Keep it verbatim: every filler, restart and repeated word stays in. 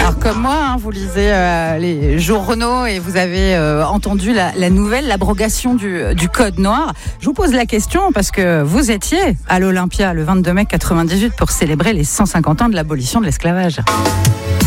Alors comme moi, hein, vous lisez euh, les journaux et vous avez euh, entendu la, la nouvelle, l'abrogation du, du code noir. Je vous pose la question parce que vous étiez à l'Olympia le vingt-deux mai quatre-vingt-dix-huit pour célébrer les cent cinquante ans de l'abolition de l'esclavage.